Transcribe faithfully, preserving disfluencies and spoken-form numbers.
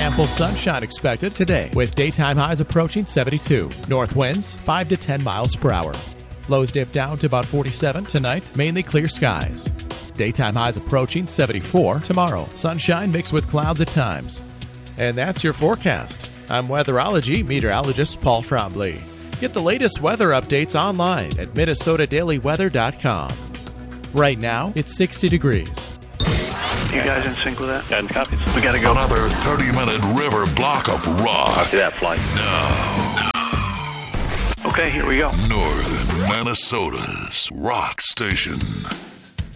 Ample sunshine expected today with daytime highs approaching seventy-two. North winds five to ten miles per hour. Lows dip down to about forty-seven tonight, mainly clear skies. Daytime highs approaching seventy-four tomorrow. Sunshine mixed with clouds at times. And that's your forecast. I'm weatherology meteorologist Paul Frombley. Get the latest weather updates online at Minnesota Daily Weather dot com. Right now, it's sixty degrees. You guys in sync with that? And copies. We gotta go. Another thirty-minute river block of rock. Copy that, flight. Now, Okay, here we go. Northern Minnesota's rock station.